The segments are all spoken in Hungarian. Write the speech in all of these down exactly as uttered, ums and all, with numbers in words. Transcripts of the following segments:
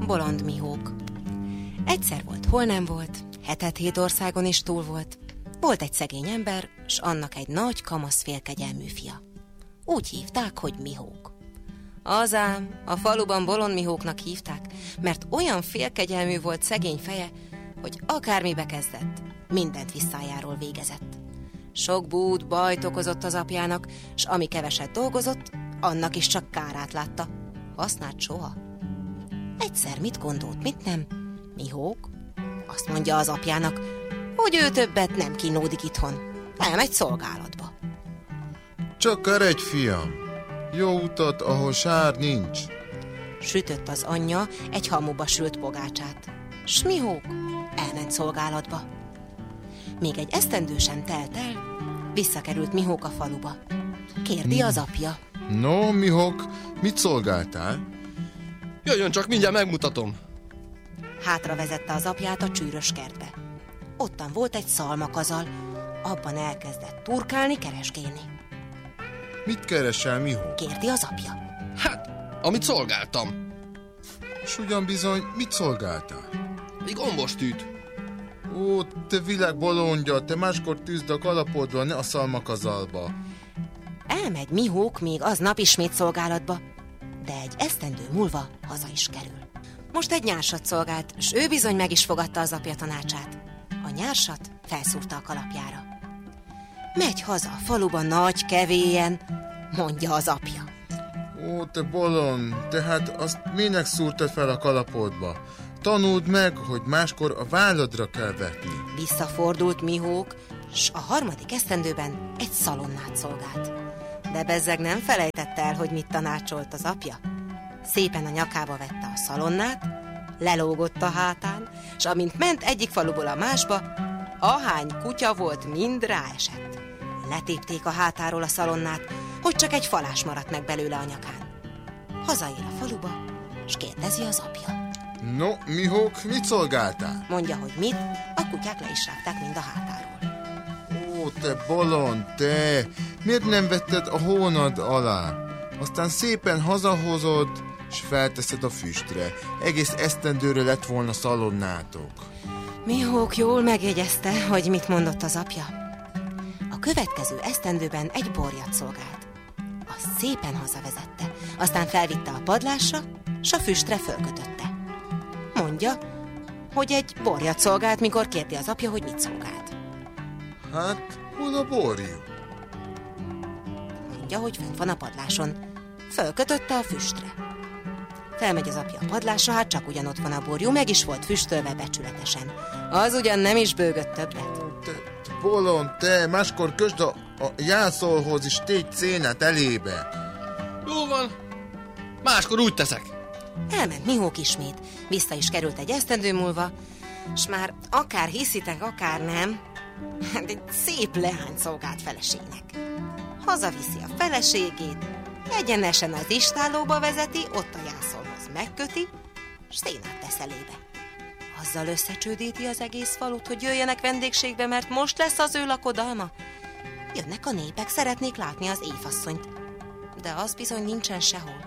bolond Mihók. Egyszer volt, hol nem volt, hetet-hét országon is túl volt. Volt egy szegény ember, s annak egy nagy kamasz félkegyelmű fia. Úgy hívták, hogy Mihók. Azám, a faluban bolond Mihóknak hívták, mert olyan félkegyelmű volt szegény feje, hogy akármibe kezdett, mindent visszájáról végezett. Sok bút, bajt okozott az apjának, s ami keveset dolgozott, annak is csak kárát látta. Használt soha. Egyszer mit gondolt, mit nem? Mihók azt mondja az apjának, hogy ő többet nem kínódik itthon, elmegy szolgálatba. Csak eredj, fiam! Jó utat, ahol sár nincs. Sütött az anyja egy hamuba sült pogácsát, s Mihók elment szolgálatba. Még egy esztendő sem telt el, visszakerült Mihók a faluba. Kérdi az apja. No, Mihók, mit szolgáltál? Jöjjön csak, mindjárt megmutatom. Hátra vezette az apját a csűrös kertbe. Ottan volt egy szalmakazal, abban elkezdett turkálni, keresgélni. Mit keresel, Mihók? Kérdi az apja. Hát, amit szolgáltam. S ugyan bizony, mit szolgáltál? Egy gombostűt. Ó, te világ bolondja, te máskor tűzd a kalapodba, ne a szalmakazalba. Elmegy Mihók még aznap ismét szolgálatba, de egy esztendő múlva haza is kerül. Most egy nyársat szolgált, s ő bizony meg is fogadta az apja tanácsát. A nyársat felszúrta a kalapjára. Megy haza a faluban nagy kevélyen, mondja az apja. Ó, te bolond, tehát azt minek szúrtad fel a kalapodba? Tanuld meg, hogy máskor a válladra kell vetni. Visszafordult Mihók, s a harmadik esztendőben egy szalonnát szolgált. De bezzeg nem felejtette el, hogy mit tanácsolt az apja. Szépen a nyakába vette a szalonnát, lelógott a hátán, s amint ment egyik faluból a másba, ahány kutya volt, mind ráesett. Letépték a hátáról a szalonnát, hogy csak egy falás maradt meg belőle a nyakán. Hazaér a faluba, s kérdezi az apja. No, Mihók, mit szolgáltál? Mondja, hogy mit, a kutyák le is rágták mind a hátáról. Ó, te bolond, te! Miért nem vetted a hónad alá? Aztán szépen hazahozod, s felteszed a füstre. Egész esztendőre lett volna szalonnátok. Mihók jól megjegyezte, hogy mit mondott az apja. A következő esztendőben egy borjat szolgált. Azt szépen hazavezette, aztán felvitte a padlásra, s a füstre fölkötötte. Mondja, hogy egy borjat szolgált, mikor kérdi az apja, hogy mit szolgált. Hát, hol a borjú? Mondja, hogy fent van a padláson. Fölkötötte a füstre. Felmegy az apja a padlásra, hát csak ugyanott van a borjú, meg is volt füstölve becsületesen. Az ugyan nem is bőgött többet. Te, te bolond, te, máskor kösd a, a jászolhoz is tégy cénát elébe. Jó van, máskor úgy teszek. Elment Mihók ismét, vissza is került egy esztendő múlva, s már akár hiszitek, akár nem, hát egy szép leányt szolgált feleségnek. Hazaviszi a feleségét, egyenesen az istállóba vezeti, ott a jászolhoz megköti, s szénát tesz elébe. Azzal összecsődíti az egész falut, hogy jöjjenek vendégségbe, mert most lesz az ő lakodalma. Jönnek a népek, szeretnék látni az évasszonyt, de az bizony nincsen sehol.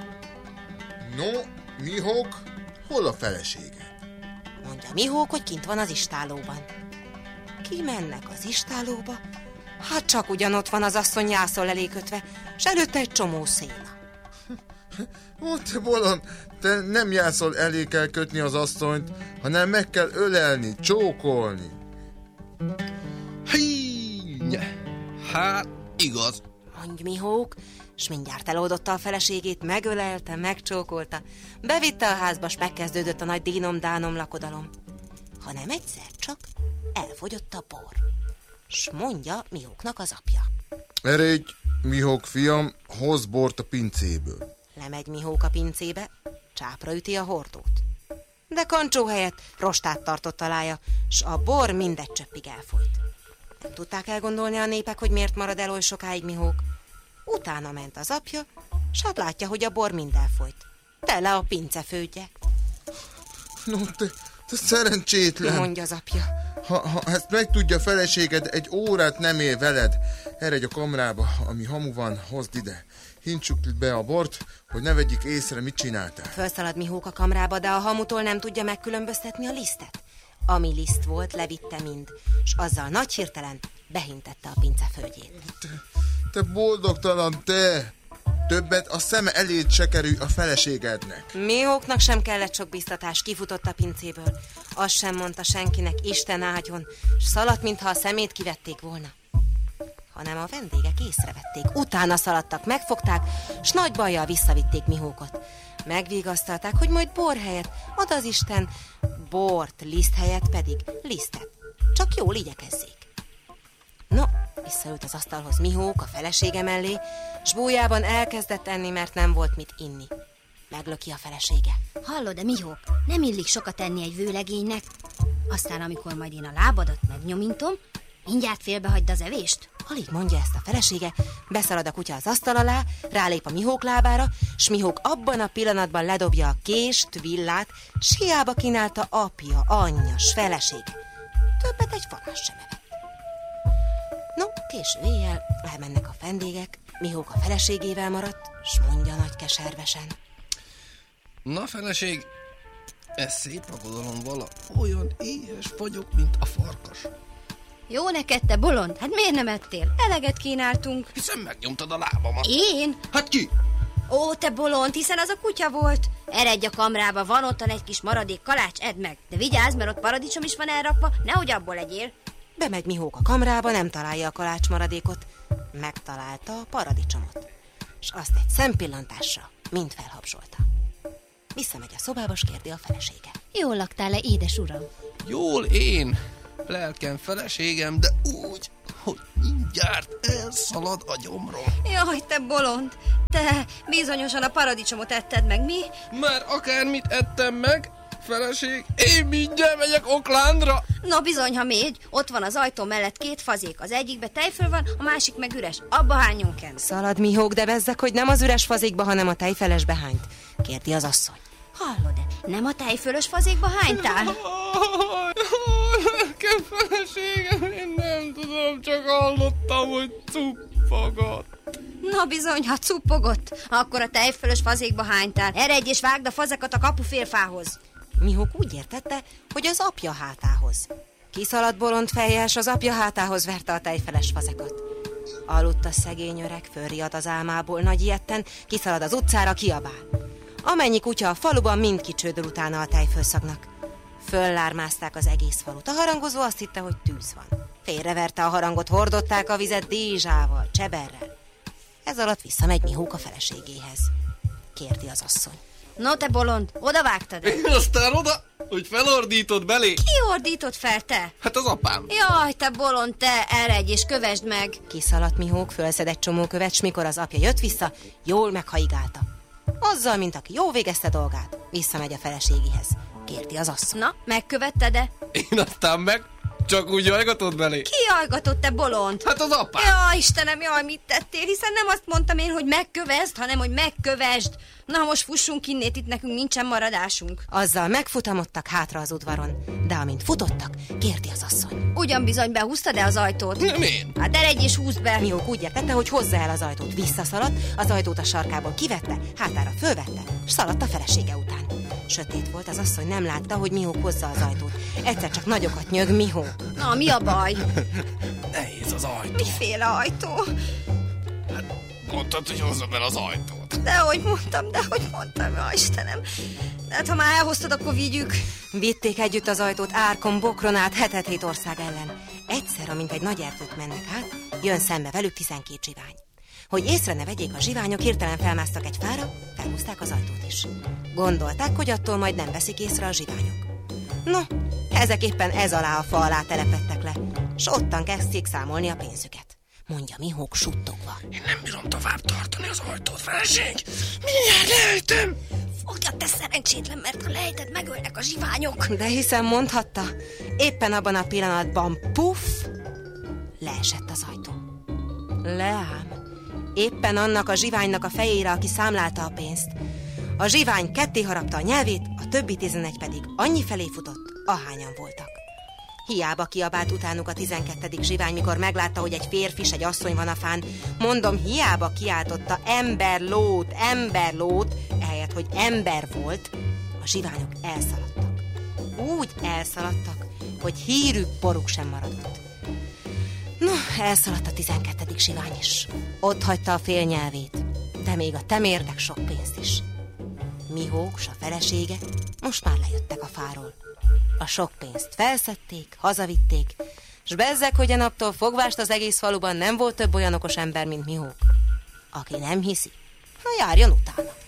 No, Mihók, hol a feleséged? Mondja Mihók, hogy kint van az istállóban. Kimennek az istállóba, hát csak ugyanott van az asszony jászol elé kötve, s előtte egy csomó széna. Ó, te bolond, te nem jászol elé kell kötni az asszonyt, hanem meg kell ölelni, csókolni. Hí, hát igaz. Mondj Mihók, s mindjárt eloldotta a feleségét, megölelte, megcsókolta, bevitte a házba, s megkezdődött a nagy dínom-dánom lakodalom. Hanem egyszer csak elfogyott a bor. S mondja Mihóknak az apja. Eredj, Mihók fiam, hozz bort a pincéből. Lemegy Mihók a pincébe, csápra üti a hordót. De kancsó helyett rostát tartott alája, s a bor mindegy csöppig elfolyt. Nem tudták elgondolni a népek, hogy miért marad el oly sokáig Mihók. Utána ment az apja, s hát látja, hogy a bor mind elfolyt. Tele a pincefődje. No, te, te szerencsétlen. Mondja az apja. Ha, ha ezt megtudja a feleséged, egy órát nem él veled. Eredj a kamrába, ami hamu van, hozd ide. Hintsuk be a bort, hogy ne vegyük észre, mit csináltál. Fölszalad Mihók a kamrába, de a hamutól nem tudja megkülönböztetni a lisztet. Ami liszt volt, levitte mind, s azzal nagy hirtelen behintette a pince földjét. Te, te boldogtalan, te! Többet a szeme eléd se kerül a feleségednek. Mihóknak sem kellett sok biztatás, kifutott a pincéből. Azt sem mondta senkinek, Isten áldjon, s szaladt, mintha a szemét kivették volna. Hanem a vendégek észrevették, utána szaladtak, megfogták, s nagy bajjal visszavitték Mihókot. Megvigasztalták, hogy majd bor helyett ad az Isten bort, liszt helyett pedig lisztet. Csak jól igyekezzék. No, visszaült az asztalhoz Mihók a felesége mellé, s bújjában elkezdett enni, mert nem volt mit inni. Meglöki a felesége. Hallod-e, Mihók? Nem illik sokat enni egy vőlegénynek. Aztán, amikor majd én a lábadat megnyomintom, mindjárt félbehagyd az evést. Alig mondja ezt a felesége, beszalad a kutya az asztal alá, rálép a Mihók lábára, s Mihók abban a pillanatban ledobja a kést, villát, s hiába kínálta apja, anyja, s felesége. Többet egy farás sem evett. No, késő éjjel elmennek a vendégek, Mihók a feleségével maradt, s mondja nagy keservesen. Na, feleség, ez szép aggodalom vala. Olyan éhes vagyok, mint a farkas. Jó neked, te bolond? Hát miért nem ettél? Eleget kínáltunk. Hiszen megnyomtad a lábamat. Én? Hát ki? Ó, te bolond, hiszen az a kutya volt. Eredj a kamrába, van ottan egy kis maradék kalács, edd meg. De vigyázz, mert ott paradicsom is van elrakva, nehogy abból legyél. Bemegy Mihók a kamrába, nem találja a kalács maradékot. Megtalálta a paradicsomot. És azt egy szempillantásra mind felhabzsolta. Visszamegy a szobába, s kérdi a felesége. Jól laktál-e, édes uram? Jól én, lelkem, feleségem, de úgy, hogy mindjárt elszalad a gyomrom. Jaj, te bolond, te bizonyosan a paradicsomot etted meg, mi? Már akármit ettem meg, feleség, én mindjárt megyek Oklándra. Na bizony, ha mégy, ott van az ajtó mellett két fazék, az egyikbe tejföl van, a másik meg üres, abba hányunk kell. Szalad Mihók, de bezzek, hogy nem az üres fazékba, hanem a tejfelesbe hányt, kérdi az asszony. Hallod-e, nem a tejfölös fazékba hánytál? Nekem feleségem, én nem tudom, csak hallottam, hogy cuppogott. Na bizony, ha cuppogott, akkor a tejfölös fazékba hánytál. Eredj és vágd a fazekat a kapufélfához. Mihók úgy értette, hogy az apja hátához. Kiszaladt bolond fejjel, s az apja hátához verte a tejfeles fazekat. Aludt a szegény öreg, fölriadt az álmából, nagy ijedten, kiszalad az utcára, kiabál. Amennyi kutya a faluban, mind kicsődöl utána a tejfölszagnak. Föllármázták az egész falut. A harangozó azt hitte, hogy tűz van. Félreverte a harangot, hordották a vizet dízsával, cseberrel. Ez alatt visszamegy Mihók a feleségéhez. Kérdi az asszony. No, te bolond, oda vágtad? Én aztán oda, hogy felordított belé. Ki ordított fel, te? Hát az apám. Jaj, te bolond, te, eredj és kövesd meg. Kiszaladt Mihók, fölszed egy csomó követ, s mikor az apja jött vissza, jól meghaigálta. Azzal, mint aki jó végezte dolgát, visszamegy a feleségéhez. Kérdi az asszony. Na, megkövetted-e? Én aztán meg csak úgy hallgatott belé. Ki hallgatott, te bolond? Hát az apám. Jaj, Istenem, jaj, mit tettél? Hiszen nem azt mondtam én, hogy megkövesd, hanem, hogy megkövesd. Na, most fussunk innét, itt nekünk nincsen maradásunk. Azzal megfutamodtak hátra az udvaron, de amint futottak, kérdi az asszony. Ugyan bizony behúztad-e az ajtót? Nem én. Hát eredj és húzd be. Mihók úgy értette, hogy hozza el az ajtót. Visszaszaladt, az ajtót a sarkából kivette, hátára fölvette, s szaladt a felesége után. Sötét volt, az asszony nem látta, hogy Mihók hozza az ajtót. Egyszer csak nagyokat nyög Mihók. Na, mi a baj? Nehéz az ajtó. Miféle ajtó? Hát mondtad, hogy hozzam el az ajtót. Dehogy mondtam, dehogy mondtam, jaj, Istenem. De hát, ha már elhoztad, akkor vigyük. Vitték együtt az ajtót árkon, bokron át, hetet-hét ország ellen. Egyszer, amint egy nagy erdőt mennek át, jön szembe velük tizenkét zsivány. Hogy észre ne vegyék a zsiványok, hirtelen felmásztak egy fára, felhúzták az ajtót is. Gondolták, hogy attól majd nem veszik észre a zsiványok. No, ezek éppen ez alá a fa alá telepedtek le, s ottan kezdték számolni a pénzüket. Mondja Mihók suttogva. Én nem bírom tovább tartani az ajtót, feleség. Mindjárt lejtem. Fogja, te szerencsétlen, mert ha lejted, megölnek a zsiványok. De hiszen mondhatta, éppen abban a pillanatban puff, leesett az ajtó. Leám, éppen annak a zsiványnak a fejére, aki számlálta a pénzt. A zsivány ketté harapta a nyelvét, a többi tizenegy pedig annyi felé futott, ahányan voltak. Hiába kiabált utánuk a tizenkettedik zsivány, mikor meglátta, hogy egy férfi s egy asszony van a fán. Mondom, hiába kiáltotta emberlót, emberlót, ehelyett, hogy ember volt, a zsiványok elszaladtak. Úgy elszaladtak, hogy hírük, poruk sem maradott. No, elszaladt a tizenkettedik zsivány is. Ott hagyta a félnyelvét, de még a temérdek sok pénzt is. Mihók s a felesége most már lejöttek a fáról. A sok pénzt felszedték, hazavitték, s bezzeg, hogy a naptól fogvást az egész faluban nem volt több olyan okos ember, mint Mihók. Aki nem hiszi, ha járjon utána.